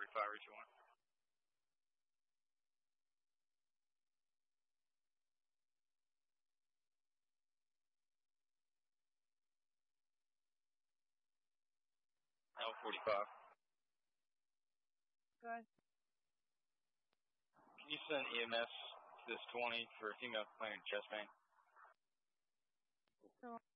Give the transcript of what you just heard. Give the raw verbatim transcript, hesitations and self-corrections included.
thirty-five, Richard one. L forty-five. Go ahead. Can you send E M S to this twenty for a female complaining chest pain? So